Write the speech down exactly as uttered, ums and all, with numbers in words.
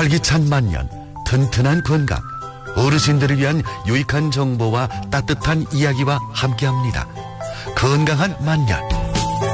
활기찬 만년, 튼튼한 건강, 어르신들을 위한 유익한 정보와 따뜻한 이야기와 함께합니다. 건강한 만년.